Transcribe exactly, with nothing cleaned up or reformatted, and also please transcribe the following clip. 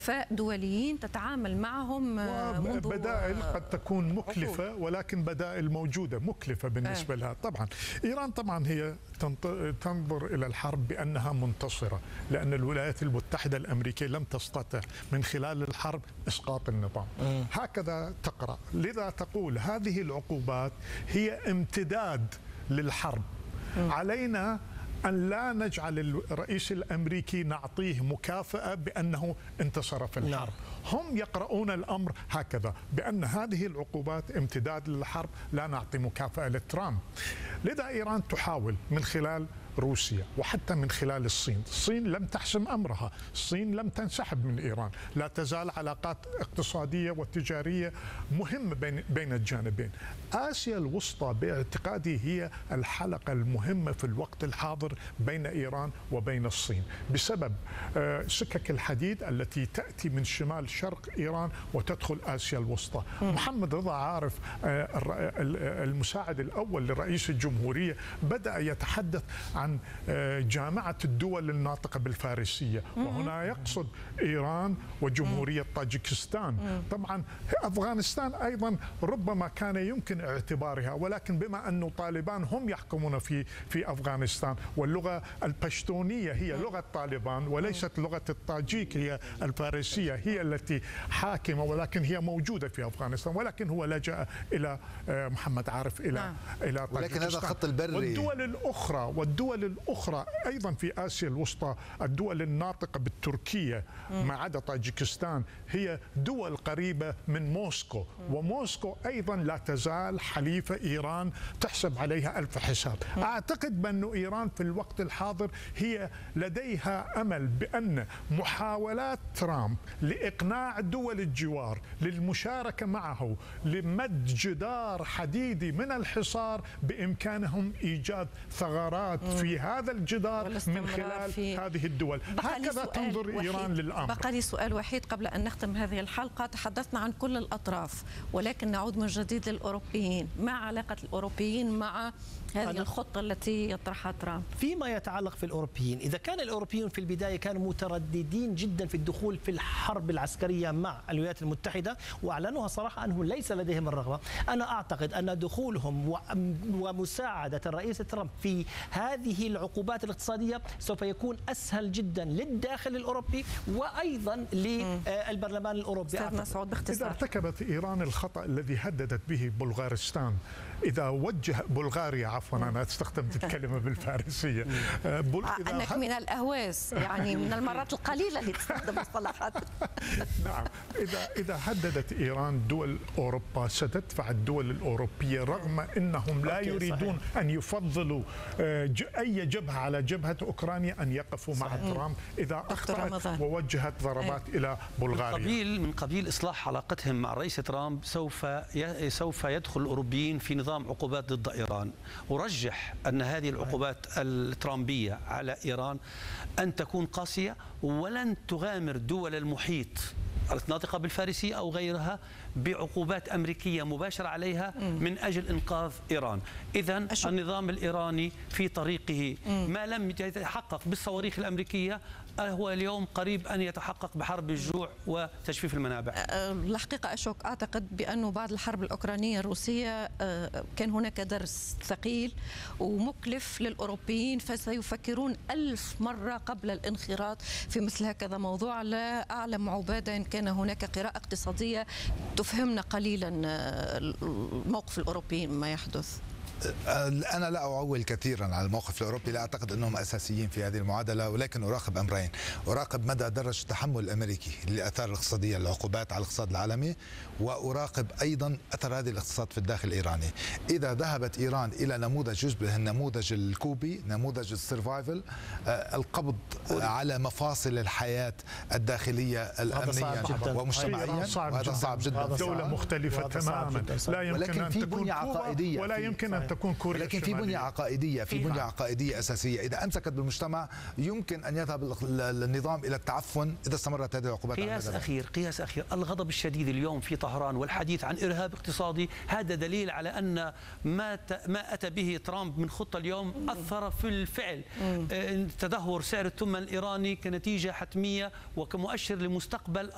دوليين تتعامل معهم منذ بدائل قد تكون مكلفة، ولكن بدائل موجودة مكلفة بالنسبة آه. لها. طبعا إيران طبعا هي تنظر إلى الحرب بأنها منتصرة، لأن الولايات المتحدة الأمريكية لم تستطع من خلال الحرب إسقاط النظام. م. هكذا تقرأ، لذا تقول هذه العقوبات هي امتداد للحرب. م. علينا أن لا نجعل الرئيس الأمريكي نعطيه مكافأة بأنه انتصر في الحرب. لا. هم يقرؤون الأمر هكذا، بأن هذه العقوبات امتداد للحرب، لا نعطي مكافأة لترامب. لذا إيران تحاول من خلال روسيا وحتى من خلال الصين. الصين لم تحسم أمرها، الصين لم تنسحب من إيران، لا تزال علاقات اقتصادية وتجارية مهمة بين بين الجانبين. آسيا الوسطى باعتقادي هي الحلقة المهمة في الوقت الحاضر بين إيران وبين الصين، بسبب سكك الحديد التي تأتي من شمال شرق إيران وتدخل آسيا الوسطى. م. محمد رضا عارف المساعد الأول لرئيس الجمهورية بدأ يتحدث عن جامعة الدول الناطقة بالفارسية، وهنا يقصد إيران وجمهورية طاجيكستان. طبعا أفغانستان أيضا ربما كان يمكن اعتبارها، ولكن بما أن طالبان هم يحكمون في في أفغانستان، واللغة البشتونية هي لغة طالبان وليست لغة الطاجيك هي الفارسية هي التي حاكمة، ولكن هي موجودة في أفغانستان، ولكن هو لجأ إلى محمد عارف إلى نعم. إلى طاجيكستان. ولكن هذا خط البري. والدول الأخرى والدول الأخرى أيضا في آسيا الوسطى، الدول الناطقة بالتركية ما عدا طاجيكستان هي دول قريبة من موسكو، وموسكو أيضا لا تزال حليفة إيران تحسب عليها ألف حساب. أعتقد بأن إيران في الوقت الحاضر هي لديها أمل بأن محاولات ترامب لإقناع دول الجوار للمشاركة معه لمد جدار حديدي من الحصار بإمكانهم إيجاد ثغرات في هذا الجدار من خلال هذه الدول. هكذا تنظر إيران للأمر. بقى لي سؤال وحيد قبل أن نختم هذه الحلقة. تحدثنا عن كل الأطراف، ولكن نعود من جديد للأوروبيين. ما علاقة الأوروبيين مع هذه الخطة التي يطرحها ترامب؟ فيما يتعلق في الأوروبيين، إذا كان الأوروبيون في البداية كانوا مترددين جدا في الدخول في الحرب العسكرية مع الولايات المتحدة وأعلنوها صراحة أنه ليس لديهم الرغبة، أنا أعتقد أن دخولهم ومساعدة الرئيس ترامب في هذه العقوبات الاقتصادية سوف يكون أسهل جدا للداخل الأوروبي وأيضا للبرلمان الأوروبي. مسعود باختصار. إذا ارتكبت إيران الخطأ الذي هددت به بلغارستان، إذا وجه بلغاريا عفوا أنا استخدمت الكلمة بالفارسية بل... أنك من الأهواز، يعني من المرات القليلة اللي تستخدم مصطلحات. نعم، إذا إذا هددت إيران دول أوروبا ستدفع الدول الأوروبية رغم أنهم لا يريدون أن يفضلوا أي جبهة على جبهة أوكرانيا أن يقفوا مع ترامب إذا أخطأت ووجهت ضربات أيه. إلى بلغاريا. من قبيل من قبيل إصلاح علاقتهم مع الرئيس ترامب سوف سوف يدخل الأوروبيين في نظام عقوبات ضد إيران. أرجح أن هذه العقوبات الترامبية على إيران أن تكون قاسية، ولن تغامر دول المحيط الناطقة بالفارسية أو غيرها بعقوبات أمريكية مباشرة عليها من أجل إنقاذ إيران. إذن النظام الإيراني في طريقه ما لم يتحقق بالصواريخ الأمريكية هو اليوم قريب أن يتحقق بحرب الجوع وتجفيف المنابع. الحقيقة أشوك أعتقد بأنه بعد الحرب الأوكرانية الروسية كان هناك درس ثقيل ومكلف للأوروبيين، فسيفكرون ألف مرة قبل الانخراط في مثل هكذا موضوع. لا أعلم عبادة إن كان هناك قراءة اقتصادية تفهمنا قليلا موقف الأوروبيين ما يحدث. أنا لا أعول كثيرا على الموقف الأوروبي، لا أعتقد أنهم أساسيين في هذه المعادلة، ولكن أراقب أمرين. أراقب مدى درجة التحمل الأمريكي للآثار الاقتصادية العقوبات على الاقتصاد العالمي، وأراقب أيضا أثر هذه الاقتصاد في الداخل الإيراني. إذا ذهبت إيران إلى نموذج يشبه النموذج الكوبي، نموذج السرفايفل، القبض على مفاصل الحياة الداخلية الأمنية ومجتمعيا، وهذا صعب جدا. دولة مختلفة تماما، لا يمكن أن تكون عقائدية ولا يمكن أن تكون كوريا لكن في بنية عقائدية في بنية عقائدية أساسية. إذا أمسكت بالمجتمع يمكن أن يذهب النظام إلى التعفن إذا استمرت هذه العقوبات. قياس أخير قياس أخير الغضب الشديد اليوم في طهران والحديث عن إرهاب اقتصادي، هذا دليل على أن ما ما أتى به ترامب من خطة اليوم أثر في الفعل. تدهور سعر الثمن الإيراني كنتيجة حتمية وكمؤشر لمستقبل